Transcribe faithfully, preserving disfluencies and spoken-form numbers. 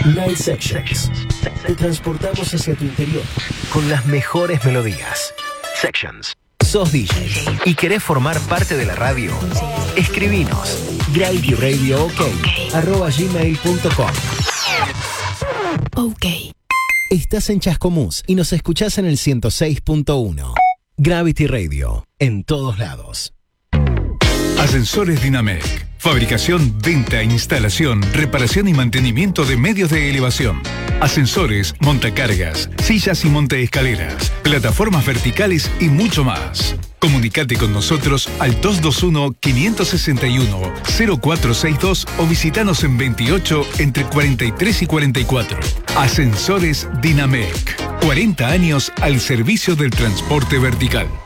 Night Sections. Te transportamos hacia tu interior con las mejores melodías. Sections. ¿Sos D J y querés formar parte de la radio? Escribinos gravity radio ok arroba gmail punto com. Ok. Estás en Chascomús y nos escuchás en el ciento seis punto uno. Gravity Radio, en todos lados. Ascensores Dinamec. Fabricación, venta, instalación, reparación y mantenimiento de medios de elevación. Ascensores, montacargas, sillas y montaescaleras, plataformas verticales y mucho más. Comunicate con nosotros al dos dos uno, cinco seis uno, cero cuatro seis dos o visitanos en veintiocho entre cuarenta y tres y cuarenta y cuatro. Ascensores Dinamec. cuarenta años al servicio del transporte vertical.